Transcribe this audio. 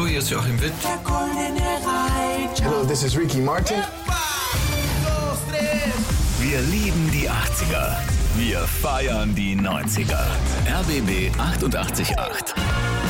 Hallo, hier ist Joachim Witt. Hello, this is Ricky Martin. Wir lieben die 80er. Wir feiern die 90er. RBB 88.8.